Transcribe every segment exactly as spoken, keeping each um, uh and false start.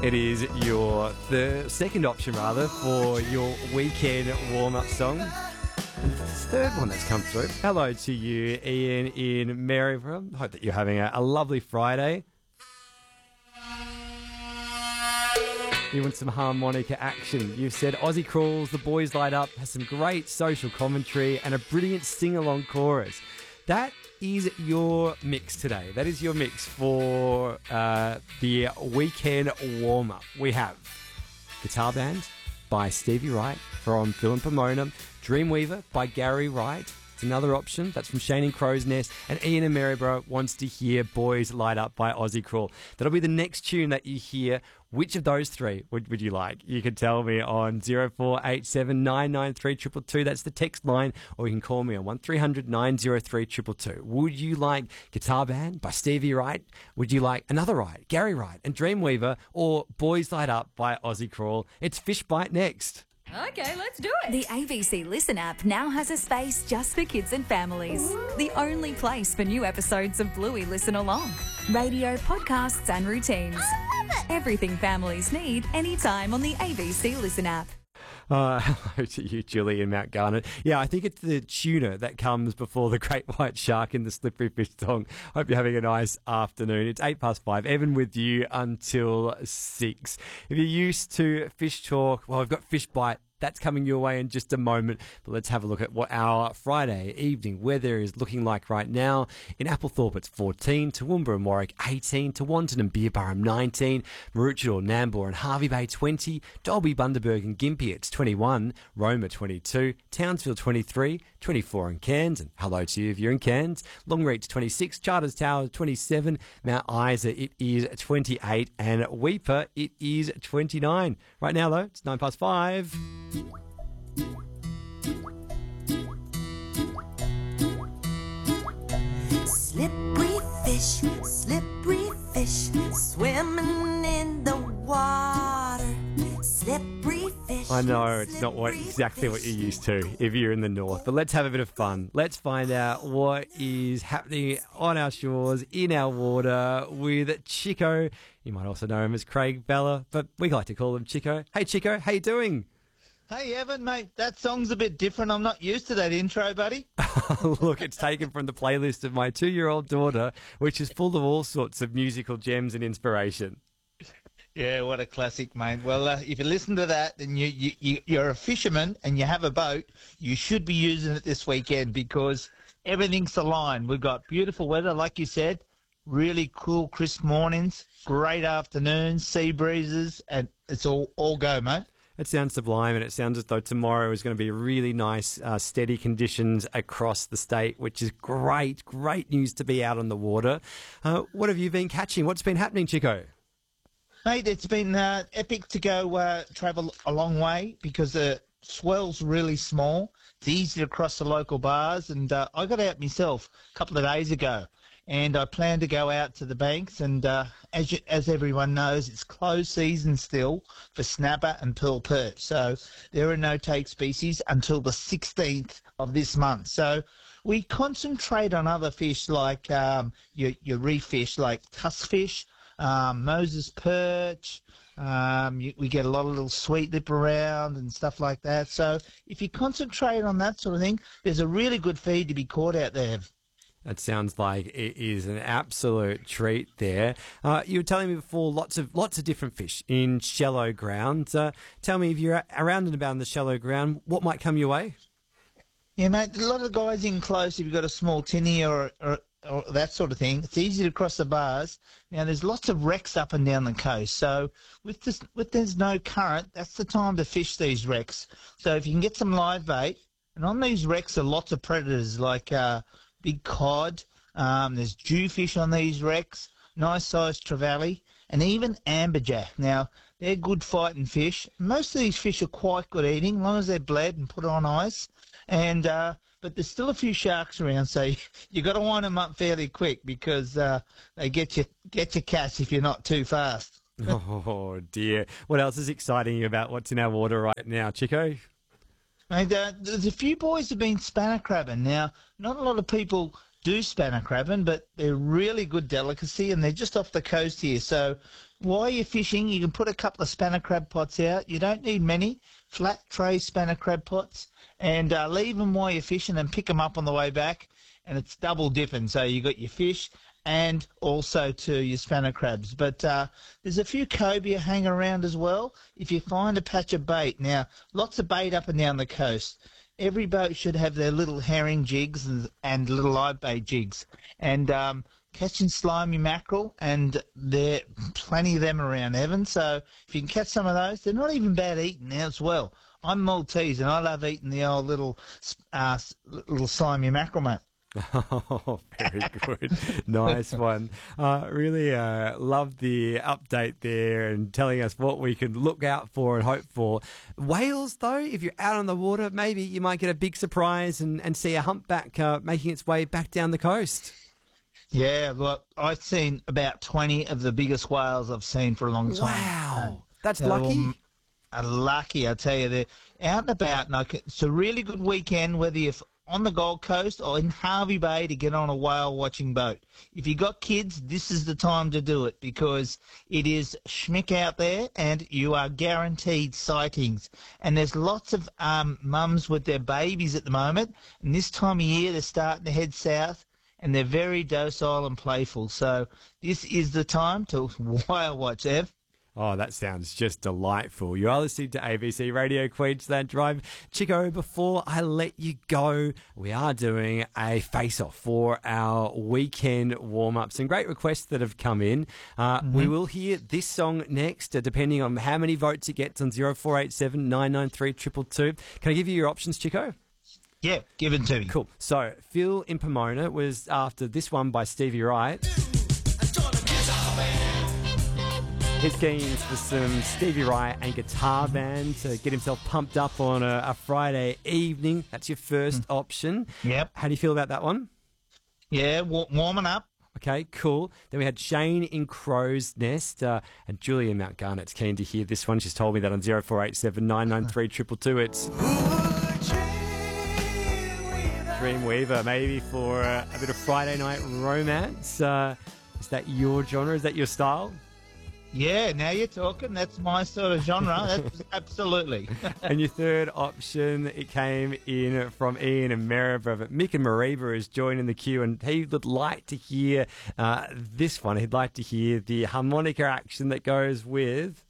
It is your the second option, rather, for your weekend warm-up song. And the third one that's come through. Hello to you, Ian in Maryborough. Hope that you're having a, a lovely Friday. You want some harmonica action. You've said Aussie Crawls, The Boys Light Up, has some great social commentary and a brilliant sing-along chorus. That is your mix today. That is your mix for uh, the weekend warm-up. We have Guitar Band by Stevie Wright from Phil and Pomona, Dreamweaver by Gary Wright. It's another option. That's from Shane and Crow's Nest. And Ian in Maryborough wants to hear Boys Light Up by Aussie Crawl. That'll be the next tune that you hear. Which of those three would, would you like? You can tell me on zero four eight seven nine nine three two two two. That's the text line. Or you can call me on one three hundred nine oh three two two two. Would you like Guitar Band by Stevie Wright? Would you like another Wright, Gary Wright and Dreamweaver? Or Boys Light Up by Aussie Crawl? It's Fish Bite next. Okay, let's do it. The A B C Listen app now has a space just for kids and families. The only place for new episodes of Bluey Listen Along. Radio, podcasts and routines. Everything families need anytime on the A B C Listen app. Uh, hello to you, Julie in Mount Garnet. Yeah, I think it's the tuna that comes before the great white shark in the slippery fish song. Hope you're having a nice afternoon. It's eight past five. Evan with you until six. If you're used to fish talk, well, we've got Fish Bite. That's coming your way in just a moment. But let's have a look at what our Friday evening weather is looking like right now. In Applethorpe, it's fourteen. Toowoomba and Warwick, eighteen. Tewantin and Beerburrum, nineteen. Maroochydore, Nambour and Hervey Bay, twenty. Dalby, Bundaberg and Gympie, it's twenty-one. Roma, twenty-two. Townsville, twenty-three. twenty-four in Cairns. And hello to you if you're in Cairns. Longreach, twenty-six. Charters Tower, twenty-seven. Mount Isa, it is twenty-eight. And Weipa, it is twenty-nine. Right now, though, it's nine past five. Slippery fish, slippery fish, swimming in the water. Slippery fish. I know it's not what exactly what you're used to if you're in the north, but let's have a bit of fun. Let's find out what is happening on our shores, in our water, with Chico. You might also know him as Craig Bella, but we like to call him Chico. Hey Chico, how you doing? Hey, Evan, mate, that song's a bit different. I'm not used to that intro, buddy. Look, it's taken from the playlist of my two-year-old daughter, which is full of all sorts of musical gems and inspiration. Yeah, what a classic, mate. Well, uh, if you listen to that and you, you, you, you're a fisherman and you have a boat, you should be using it this weekend because everything's aligned. We've got beautiful weather, like you said, really cool, crisp mornings, great afternoons, sea breezes, and it's all, all go, mate. It sounds sublime, and it sounds as though tomorrow is going to be really nice, uh, steady conditions across the state, which is great, great news to be out on the water. Uh, what have you been catching? What's been happening, Chico? Mate, it's been uh, epic to go uh, travel a long way because the swell's really small. It's easy to cross the local bars, and uh, I got out myself a couple of days ago. And I plan to go out to the banks, and uh, as you, as everyone knows, it's closed season still for snapper and pearl perch. So there are no take species until the sixteenth of this month. So we concentrate on other fish like um, your, your reef fish, like tuskfish, um, Moses perch. Um, you, we get a lot of little sweet lip around and stuff like that. So if you concentrate on that sort of thing, there's a really good feed to be caught out there. That sounds like it is an absolute treat there. Uh, you were telling me before lots of lots of different fish in shallow ground. Uh, tell me, if you're around and about in the shallow ground, what might come your way? Yeah, mate, a lot of guys in close, if you've got a small tinny or, or, or that sort of thing, it's easy to cross the bars. Now, there's lots of wrecks up and down the coast. So with this, with there's no current, that's the time to fish these wrecks. So if you can get some live bait, and on these wrecks are lots of predators like... Uh, big cod, um, there's jewfish on these wrecks, nice sized trevally, and even amberjack. Now, they're good fighting fish. Most of these fish are quite good eating, as long as they're bled and put on ice. And uh, but there's still a few sharks around, so you, you got to wind them up fairly quick because uh, they get you get your catch if you're not too fast. Oh dear! What else is exciting you about what's in our water right now, Chico? And uh, there's a few boys have been spanner crabbing. Now, not a lot of people do spanner crabbing, but they're really good delicacy, and they're just off the coast here. So while you're fishing, you can put a couple of spanner crab pots out. You don't need many, flat tray spanner crab pots, and uh, leave them while you're fishing and pick them up on the way back, and it's double dipping. So you got your fish and also to your spanner crabs. But uh, there's a few cobia hang around as well. If you find a patch of bait, now lots of bait up and down the coast. Every boat should have their little herring jigs and, and little live bait jigs. And um, catching slimy mackerel, and there are plenty of them around, Evan. So if you can catch some of those, they're not even bad eating now as well. I'm Maltese, and I love eating the old little uh, little slimy mackerel, mate. Oh, very good. Nice one. Uh, really uh, love the update there and telling us what we can look out for and hope for. Whales, though, if you're out on the water, maybe you might get a big surprise and, and see a humpback uh, making its way back down the coast. Yeah, look, I've seen about twenty of the biggest whales I've seen for a long time. Wow. That's They're lucky. all- are lucky, I tell you. They're out and about. And I can, it's a really good weekend, whether you're on the Gold Coast or in Harvey Bay, to get on a whale watching boat. If you got kids, this is the time to do it, because it is schmick out there and you are guaranteed sightings. And there's lots of um, mums with their babies at the moment, and this time of year they're starting to head south, and they're very docile and playful. So this is the time to whale watch, Ev. Oh, that sounds just delightful. You are listening to A B C Radio Queensland Drive. Chico, before I let you go, we are doing a face-off for our weekend warm-up. Some great requests that have come in. Uh, mm-hmm. We will hear this song next, uh, depending on how many votes it gets on zero four eight seven, nine nine three, two two two. Can I give you your options, Chico? Yeah, give it to me. Cool. So, Phil in Pomona was after this one by Stevie Wright. He's keen for some Stevie Wright and guitar band to get himself pumped up on a, a Friday evening. That's your first mm. option. Yep. How do you feel about that one? Yeah, wa- warming up. Okay, cool. Then we had Shane in Crow's Nest, uh, and Julia in Mount Garnett's keen to hear this one. She's told me that on zero four eight seven, nine nine three, two two two. It's Dreamweaver, maybe for uh, a bit of Friday night romance. Uh, is that your genre? Is that your style? Yeah, now you're talking. That's my sort of genre. That's absolutely. And your third option, it came in from Ian and Maryborough. But Mick and Mariba is joining the queue, and he would like to hear uh, this one. He'd like to hear the harmonica action that goes with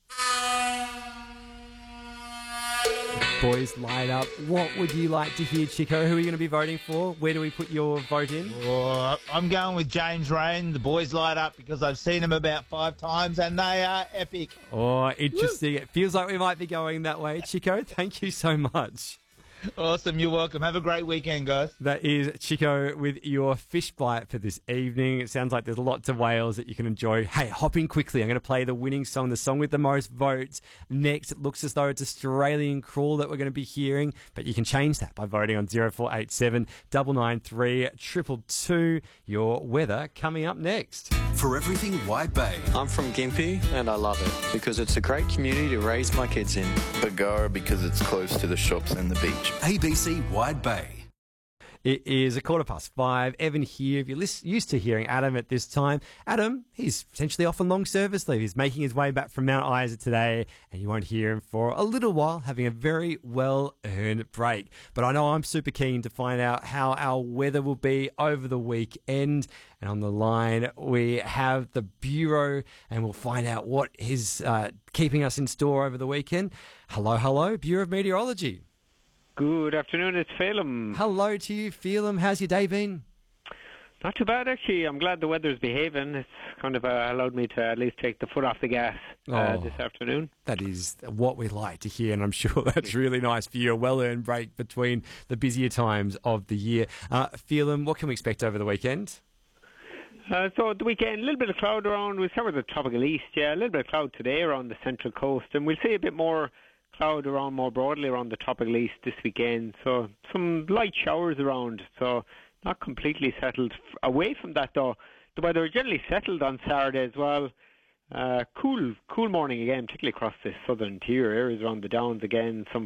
Boys Light Up. What would you like to hear, Chico? Who are you going to be voting for? Where do we put your vote in? Oh, I'm going with James Rain, The Boys Light Up, because I've seen them about five times and they are epic. Oh, interesting. Woo. It feels like we might be going that way. Chico, thank you so much. Awesome, you're welcome. Have a great weekend, guys. That is Chico with your fish bite for this evening. It sounds like there's lots of whales that you can enjoy. Hey, hop in quickly. I'm going to play the winning song, the song with the most votes. Next, it looks as though it's Australian Crawl that we're going to be hearing, but you can change that by voting on zero four eight seven, nine nine three, two two two. Your weather coming up next. For everything Wide Bay. I'm from Gympie and I love it because it's a great community to raise my kids in. Bargara because it's close to the shops and the beach. A B C Wide Bay. It is a quarter past five. Evan here. If you're lis- used to hearing Adam at this time, Adam, he's essentially off on long service leave. He's making his way back from Mount Isa today, and you won't hear him for a little while, having a very well-earned break. But I know I'm super keen to find out how our weather will be over the weekend. And on the line, we have the Bureau, and we'll find out what is uh, keeping us in store over the weekend. Hello, hello, Bureau of Meteorology. Good afternoon, it's Phelim. Hello to you, Phelim. How's your day been? Not too bad, actually. I'm glad the weather's behaving. It's kind of uh, allowed me to at least take the foot off the gas uh, oh, this afternoon. That is what we like to hear, and I'm sure that's really nice for you. A well-earned break between the busier times of the year. Uh, Phelim, what can we expect over the weekend? Uh, so the weekend, a little bit of cloud around. We'll start with the tropical east, yeah. A little bit of cloud today around the central coast, and we'll see a bit more cloud around more broadly around the tropical east this weekend. So some light showers around, so not completely settled. Away from that, though, the weather generally settled on Saturday as well. Uh, cool, cool morning again, particularly across the southern interior areas around the Downs again. Some